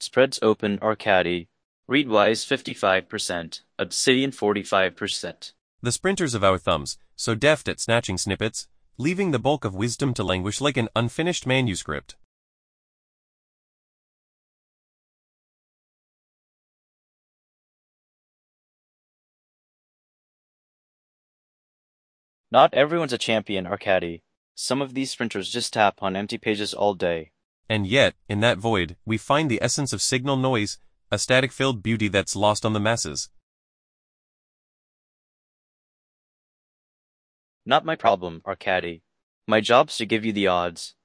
Spreads open Arcadi. Readwise 55%, Obsidian 45%. The sprinters of our thumbs, so deft at snatching snippets, leaving the bulk of wisdom to languish like an unfinished manuscript. Not everyone's a champion, Arcadi. Some of these sprinters just tap on empty pages all day. And yet, in that void, we find the essence of signal noise, a static-filled beauty that's lost on the masses. Not my problem, Arcadi. My job's to give you the odds.